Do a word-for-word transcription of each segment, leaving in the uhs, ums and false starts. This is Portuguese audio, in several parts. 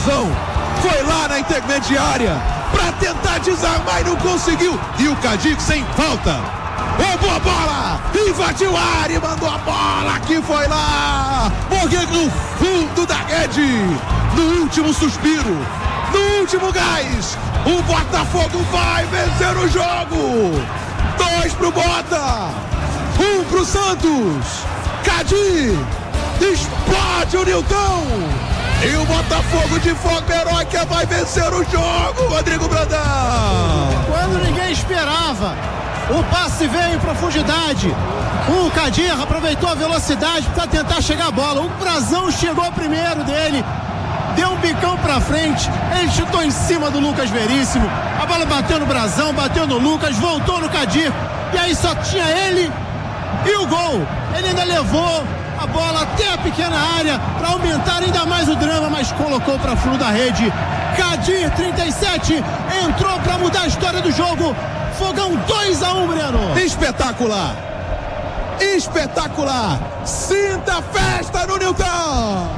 Brazão foi lá na intermediária para tentar desarmar e não conseguiu. E o Cadic sem falta. Roubou a bola, invadiu a área e mandou a bola que foi lá. Morgueu no fundo da rede. No último suspiro, no último gás, o Botafogo vai vencer o jogo. Dois pro Bota, um pro Santos. Cadi explode o Nilton. E o Botafogo de forma heróica vai vencer o jogo, Rodrigo Brandão. Quando ninguém esperava, o passe veio em profundidade. O Kadir aproveitou a velocidade para tentar chegar a bola. O Brazão chegou primeiro dele, deu um bicão pra frente, ele chutou em cima do Lucas Veríssimo. A bola bateu no Brazão, bateu no Lucas, voltou no Kadir. E aí só tinha ele e o gol. Ele ainda levou a bola até a pequena área para aumentar ainda mais o drama, mas colocou para fundo da rede. Kadir, trinta e sete, entrou para mudar a história do jogo. Fogão dois a um, Breno. Espetacular. Espetacular. Sinta a festa no Nilton.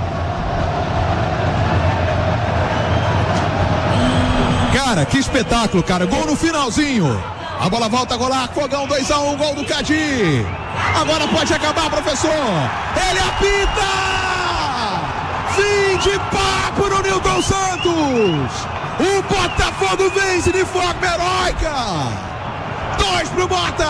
Cara, que espetáculo, cara. Gol no finalzinho. A bola volta a golar. Fogão dois a um, gol do Cadi. Agora pode acabar, professor. Ele apita. Fim de papo no Nilton Santos. O Botafogo vence de forma heróica. Dois pro Bota.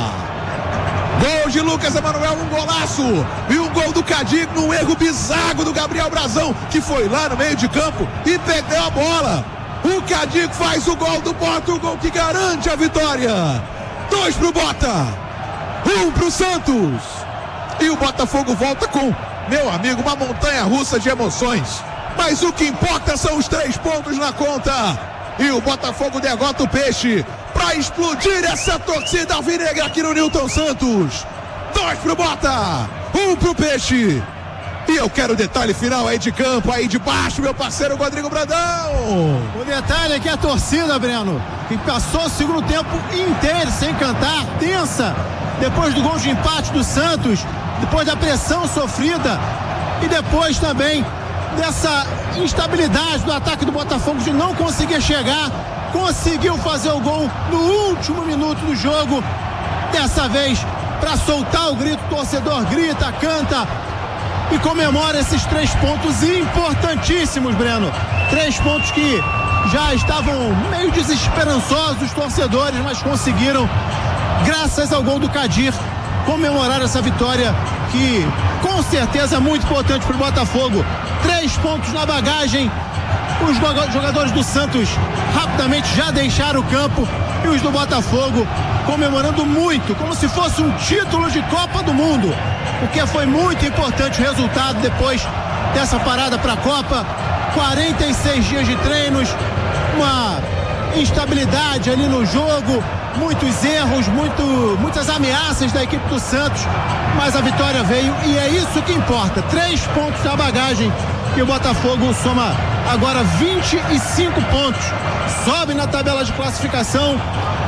Gol de Lucas Emanuel, um golaço. E um gol do Cadi num erro bizarro do Gabriel Brazão, que foi lá no meio de campo e perdeu a bola. O Cadi faz o gol do Bota, o gol que garante a vitória. Dois pro Bota, um pro Santos. E o Botafogo volta com, meu amigo, uma montanha russa de emoções. Mas o que importa são os três pontos na conta. E o Botafogo derrota o Peixe para explodir essa torcida alvinegra aqui no Nilton Santos. Dois pro Bota, um pro Peixe. E eu quero o detalhe final aí de campo, aí de baixo, meu parceiro Rodrigo Brandão. O detalhe é que a torcida, Breno, que passou o segundo tempo inteiro sem cantar, tensa, depois do gol de empate do Santos, depois da pressão sofrida e depois também dessa instabilidade do ataque do Botafogo de não conseguir chegar, conseguiu fazer o gol no último minuto do jogo. Dessa vez, para soltar o grito, o torcedor grita, canta e comemora esses três pontos importantíssimos, Breno. Três pontos que já estavam meio desesperançosos os torcedores, mas conseguiram, graças ao gol do Kadir, comemorar essa vitória que com certeza é muito importante para o Botafogo. Três pontos na bagagem. Os jogadores do Santos rapidamente já deixaram o campo e os do Botafogo comemorando muito, como se fosse um título de Copa do Mundo, porque foi muito importante o resultado depois dessa parada para a Copa. quarenta e seis dias de treinos, uma instabilidade ali no jogo, muitos erros, muito, muitas ameaças da equipe do Santos, mas a vitória veio e é isso que importa. Três pontos na bagagem e o Botafogo soma agora vinte e cinco pontos, sobe na tabela de classificação,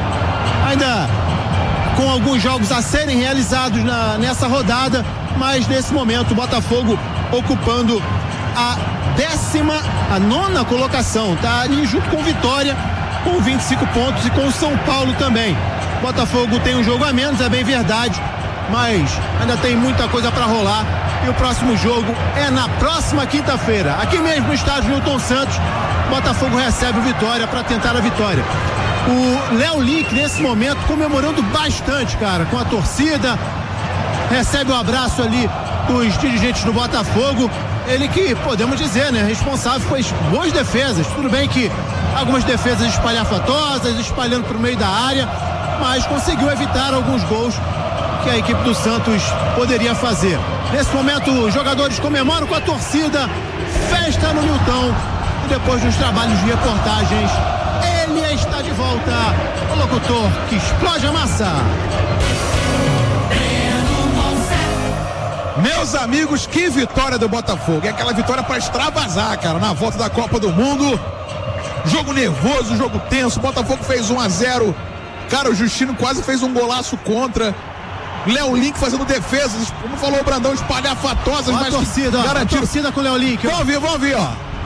ainda com alguns jogos a serem realizados na, nessa rodada, mas nesse momento o Botafogo ocupando a décima, a nona colocação, tá ali junto com o Vitória, com vinte e cinco pontos, e com o São Paulo também. O Botafogo tem um jogo a menos, é bem verdade, mas ainda tem muita coisa para rolar. E o próximo jogo é na próxima quinta-feira, aqui mesmo no estádio Nilton Santos. O Botafogo recebe o Vitória para tentar a vitória. O Léo Link, nesse momento, comemorando bastante, cara, com a torcida, recebe o abraço ali dos dirigentes do Botafogo. Ele que, podemos dizer, né, responsável por boas defesas. Tudo bem que algumas defesas espalhafatosas, espalhando para o meio da área, mas conseguiu evitar alguns gols que a equipe do Santos poderia fazer. Nesse momento, os jogadores comemoram com a torcida, festa no Nilton, e depois dos trabalhos de reportagens, ele está de volta, o locutor que explode a massa. Meus amigos, que vitória do Botafogo. É aquela vitória para extravasar, cara, na volta da Copa do Mundo. Jogo nervoso, jogo tenso. O Botafogo fez um a zero. Cara, o Justino quase fez um golaço contra. Léo Link fazendo defesas, como falou o Brandão, espalhafatosas, mas a torcida, ó, a torcida com o Léo Link. Vamos ouvir, vamos ouvir, ó.